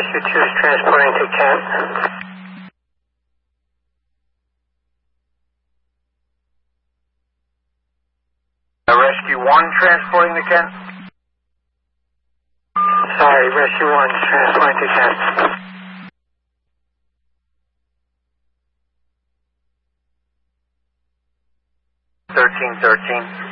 Rescue 2 is transporting to Kent. Rescue 1 transporting to Kent? Sorry, Rescue 1 is transporting to Kent. 1313.